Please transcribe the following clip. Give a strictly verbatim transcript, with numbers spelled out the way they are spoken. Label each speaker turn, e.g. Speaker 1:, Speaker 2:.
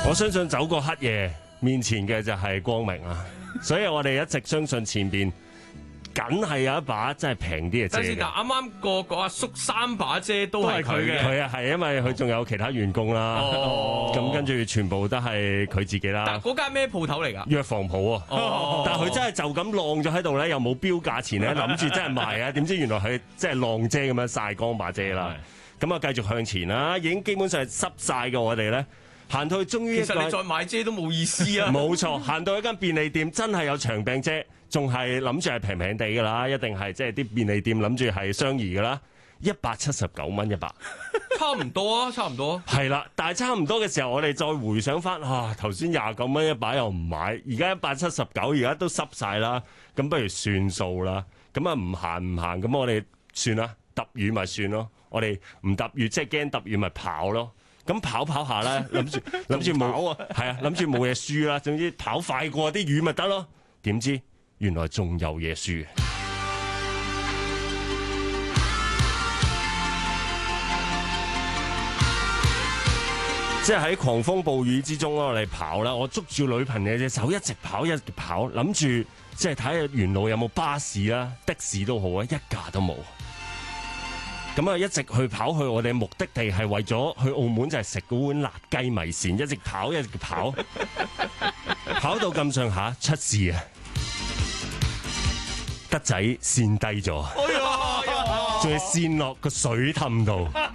Speaker 1: 我相信走過黑夜，面前嘅就係光明啊！所以我哋一直相信前邊梗係有一把真係平啲嘅遮嘅。
Speaker 2: 但係啱啱個個阿叔三把遮都係佢嘅，
Speaker 1: 佢啊係因為佢仲有其他員工啦，
Speaker 2: 哦，
Speaker 1: 咁跟住全部都係佢自己啦。
Speaker 2: 但嗰間咩鋪頭嚟㗎？
Speaker 1: 藥房鋪啊，
Speaker 2: 哦，
Speaker 1: 但係佢真係就咁晾咗喺度咧，又冇標價錢咧，諗住真係賣啊，點知原來佢即係晾遮咁樣曬乾把遮啦。咁啊繼續向前啦，已經基本上係濕晒嘅我哋咧。行到去終於一個，
Speaker 2: 其實你再買遮都冇意思啊！
Speaker 1: 冇錯，行到一間便利店，真係有長柄遮，仲係諗住係平平地㗎啦，一定係即係啲便利店諗住係相宜㗎啦，一百七十九蚊一把，
Speaker 2: 差唔多啊，差唔多。
Speaker 1: 係啦，但係差唔多嘅時候，我哋再回想翻，啊頭先廿九蚊一把又唔買，而家一百七十九，而家都濕晒啦，咁不如算數啦，咁啊唔行唔行，咁我哋算啦，揼雨咪算咯，我哋唔揼雨，即係驚揼雨咪跑咯。咁跑跑下咧，諗住諗住冇，係啊，諗住冇嘢輸啦。總之跑快過啲魚咪得咯。點知原來仲有嘢輸。即係喺狂風暴雨之中我哋跑啦。我捉住女朋友隻手，一直跑一直跑，諗住即係睇下沿路有冇巴士啦、的士都好啊，一架都冇。咁啊，一直去跑去我哋目的地係為咗去澳門，就係食嗰碗辣雞米線，一直跑一直跑，跑到咁上下出事啊！德仔跣低咗，仲要跣落個水氹度。